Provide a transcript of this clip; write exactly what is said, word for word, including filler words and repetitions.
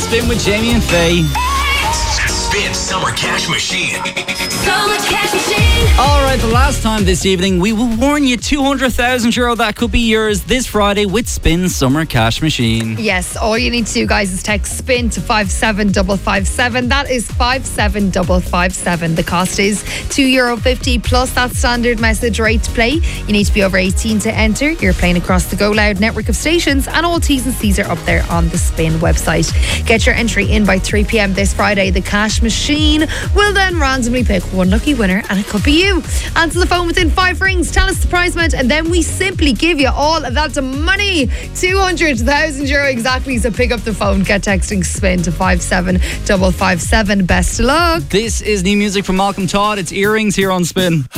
Spin with Jamie and Faye. Spin Summer Cash Machine. Summer Cash Machine. All right, the last time this evening, we will warn you two hundred thousand euro that could be yours this Friday with Spin Summer Cash Machine. Yes, all you need to do, guys, is text SPIN to five seven five five seven. That is five seven five five seven. The cost is two euro fifty plus that standard message rate to play. You need to be over eighteen to enter. You're playing across the Go Loud network of stations, and all T's and C's are up there on the Spin website. Get your entry in by three p.m. this Friday. The Cash Machine will then randomly pick one lucky winner, and it could be you. Answer the phone within five rings, tell us the prize amount, and then we simply give you all of that money. two hundred thousand euro exactly. So pick up the phone, get texting SPIN to five seven five five seven. Best of luck. This is new music from Malcolm Todd. It's Earrings here on Spin.